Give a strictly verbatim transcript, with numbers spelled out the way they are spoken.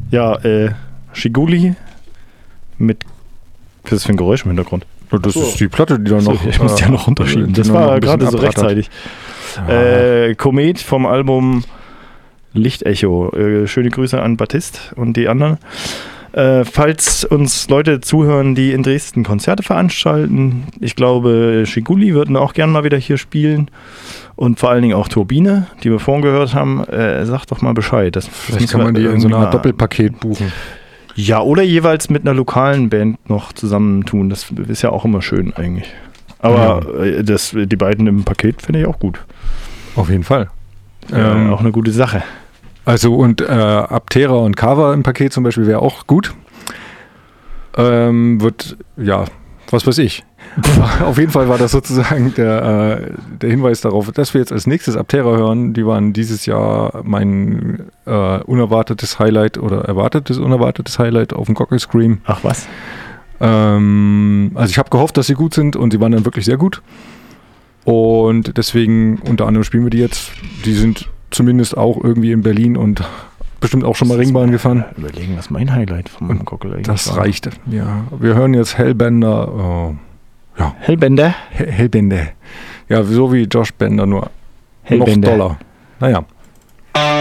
Ja, äh, Shiguli mit. Was ist das für ein Geräusch im Hintergrund? Das so. ist die Platte, die da noch. So, ich muss die ja noch runterschieben. Das war gerade so rechtzeitig. Ja. Äh, Komet vom Album Lichtecho. Äh, schöne Grüße an Baptiste und die anderen. Äh, falls uns Leute zuhören, die in Dresden Konzerte veranstalten, ich glaube, Shiguli würden auch gerne mal wieder hier spielen. Und vor allen Dingen auch Turbine, die wir vorhin gehört haben. Äh, sagt doch mal Bescheid. Das, Vielleicht das kann man die in so einer Art Doppelpaket buchen. Ja, oder jeweils mit einer lokalen Band noch zusammentun. Das ist ja auch immer schön eigentlich. Aber ja. das, die beiden im Paket finde ich auch gut. Auf jeden Fall. Ähm, auch eine gute Sache. Also und äh, Aptera und Kava im Paket zum Beispiel wäre auch gut. Ähm, wird, ja, was weiß ich. Auf jeden Fall war das sozusagen der, äh, der Hinweis darauf, dass wir jetzt als nächstes Aptera hören. Die waren dieses Jahr mein äh, unerwartetes Highlight oder erwartetes, unerwartetes Highlight auf dem Gockel Scream. Ach was? Ähm, also ich habe gehofft, dass sie gut sind und sie waren dann wirklich sehr gut. Und deswegen, unter anderem spielen wir die jetzt. Die sind zumindest auch irgendwie in Berlin und bestimmt auch schon mal Ringbahn gefahren. Überlegen, was mein Highlight vom Gockel eigentlich Das war. reicht, ja. Wir hören jetzt Hellbender. Oh, ja. Hellbender? Hell- Hellbender. Ja, so wie Josh Bender, nur Hellbender. noch doller. Naja.